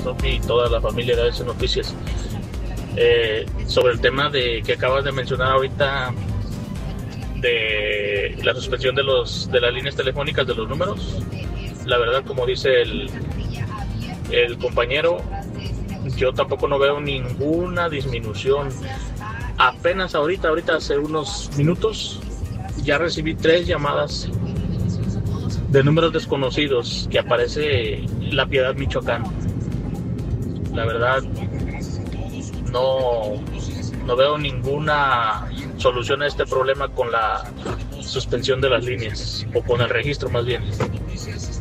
Sofi y toda la familia de ABC Noticias. Sobre el tema que acabas de mencionar ahorita de la suspensión de las líneas telefónicas de los números, la verdad, como dice el compañero, yo tampoco no veo ninguna disminución. Apenas ahorita hace unos minutos ya recibí 3 llamadas de números desconocidos que aparece La Piedad, Michoacán. La verdad, no veo ninguna solución a este problema con la suspensión de las líneas, o con el registro más bien.